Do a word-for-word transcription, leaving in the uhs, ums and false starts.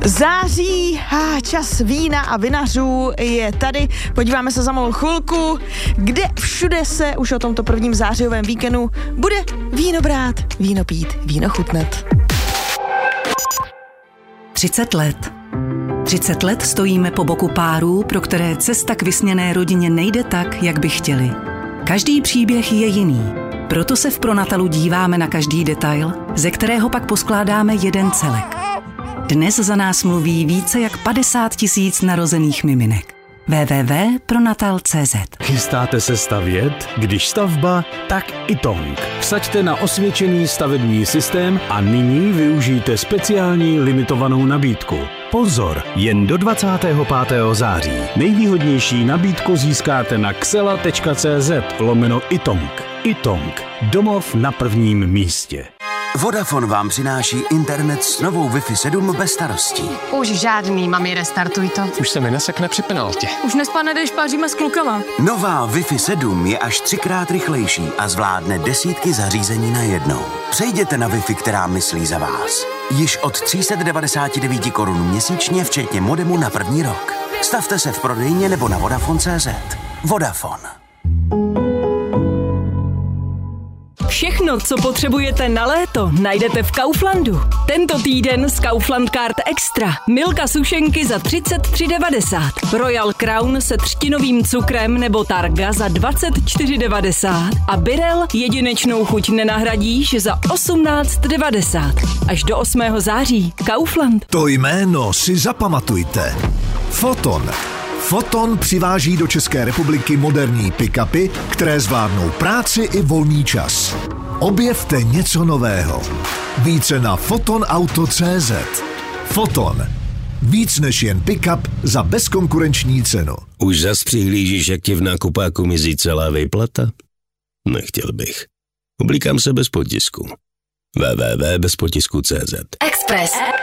Září, čas vína a vinařů je tady. Podíváme se za malou chvilku, kde všude se už o tomto prvním zářijovém víkendu bude víno brát, víno pít, víno chutnat. třicet let. třicet let stojíme po boku párů, pro které cesta k vysněné rodině nejde tak, jak by chtěli. Každý příběh je jiný. Proto se v Pronatalu díváme na každý detail, ze kterého pak poskládáme jeden celek. Dnes za nás mluví více jak padesát tisíc narozených miminek. w w w tečka pronatal tečka c z Chystáte se stavět? Když stavba, tak iTonk. Vsaďte na osvědčený stavební systém a nyní využijte speciální limitovanou nabídku. Pozor, jen do dvacátého pátého září. Nejvýhodnější nabídku získáte na xela tečka c z lomeno iTonk. iTonk. Domov na prvním místě. Vodafone vám přináší internet s novou Wi-Fi sedm bez starostí. Už žádný, mami, restartuj to. Už se mi nesekne při penaltě. Už nespadne, když páříme s klukama. Nová Wi-Fi sedm je až třikrát rychlejší a zvládne desítky zařízení najednou. Přejděte na Wi-Fi, která myslí za vás. Již od tři sta devadesát devět korun měsíčně, včetně modemu na první rok. Stavte se v prodejně nebo na Vodafone tečka c z. Vodafone. Všechno, co potřebujete na léto, najdete v Kauflandu. Tento týden z Kaufland Card Extra. Milka sušenky za třicet tři devadesát. Royal Crown se třtinovým cukrem nebo Targa za dvacet čtyři devadesát. A Birel jedinečnou chuť nenahradíš za osmnáct devadesát. Až do osmého září. Kaufland. To jméno si zapamatujte. Foton. Foton přiváží do České republiky moderní pick-upy, které zvládnou práci i volný čas. Objevte něco nového. Více na fotonauto tečka c z. Foton. Víc než jen pick-up za bezkonkurenční cenu. Už zas přihlížíš, jak ti v nákupáku mizí celá výplata? Nechtěl bych. Oblíkám se bez potisku. w w w tečka bez potisku tečka c z. Express.